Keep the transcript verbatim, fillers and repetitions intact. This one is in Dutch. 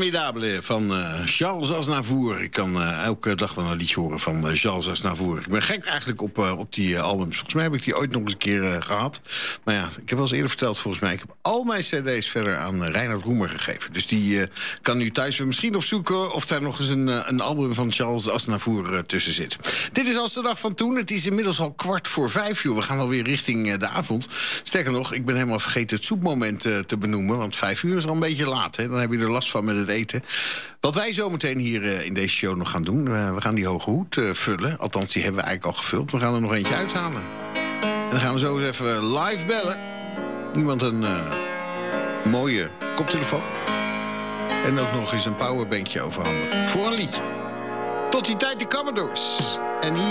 Formidable van uh, Charles Aznavour. Ik kan uh, elke dag wel een liedje horen van uh, Charles Aznavour. Ik ben gek eigenlijk op, uh, op die uh, albums. Volgens mij heb ik die ooit nog eens een keer uh, gehad. Maar ja, ik heb wel eens eerder verteld volgens mij. Ik heb al mijn cd's verder aan uh, Reinhard Roemer gegeven. Dus die uh, kan nu thuis weer misschien opzoeken of daar nog eens een, uh, een album van Charles Aznavour uh, tussen zit. Dit is als de dag van toen. Het is inmiddels al kwart voor vijf uur. We gaan alweer richting uh, de avond. Sterker nog, ik ben helemaal vergeten het soepmoment uh, te benoemen. Want vijf uur is al een beetje laat. Hè? Dan heb je er last van met het eten. Wat wij zometeen hier uh, in deze show nog gaan doen. Uh, we gaan die hoge hoed uh, vullen. Althans, die hebben we eigenlijk al gevuld. We gaan er nog eentje uithalen. En dan gaan we zo eens even live bellen. Iemand een uh, mooie koptelefoon. En ook nog eens een powerbankje overhandigen. Voor een liedje. Tot die tijd de Commodores. En hier